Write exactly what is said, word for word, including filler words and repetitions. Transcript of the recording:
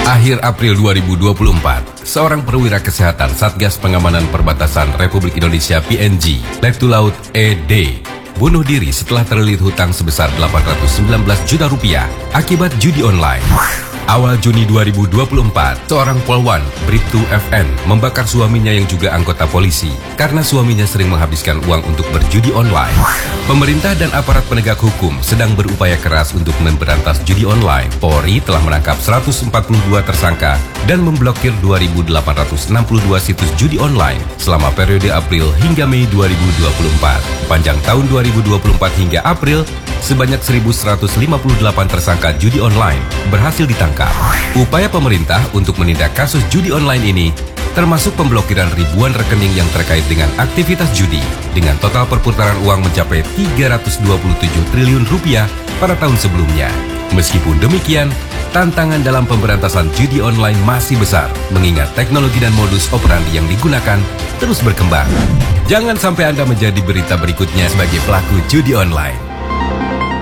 Akhir April dua ribu dua puluh empat, seorang perwira kesehatan Satgas Pengamanan Perbatasan Republik Indonesia P N G, Letu Laut E D, bunuh diri setelah terlilit hutang sebesar delapan ratus sembilan belas juta rupiah akibat judi online. Awal Juni dua ribu dua puluh empat, seorang polwan, Bribtu F N, membakar suaminya yang juga anggota polisi karena suaminya sering menghabiskan uang untuk berjudi online. Pemerintah dan aparat penegak hukum sedang berupaya keras untuk memberantas judi online. Polri telah menangkap seratus empat puluh dua tersangka dan memblokir dua ribu delapan ratus enam puluh dua situs judi online selama periode April hingga Mei dua ribu dua puluh empat. Panjang tahun dua ribu dua puluh empat hingga April, sebanyak seribu seratus lima puluh delapan tersangka judi online berhasil ditangkap. Upaya pemerintah untuk menindak kasus judi online ini termasuk pemblokiran ribuan rekening yang terkait dengan aktivitas judi dengan total perputaran uang mencapai tiga ratus dua puluh tujuh triliun rupiah pada tahun sebelumnya. Meskipun demikian, tantangan dalam pemberantasan judi online masih besar mengingat teknologi dan modus operandi yang digunakan terus berkembang. Jangan sampai Anda menjadi berita berikutnya sebagai pelaku judi online.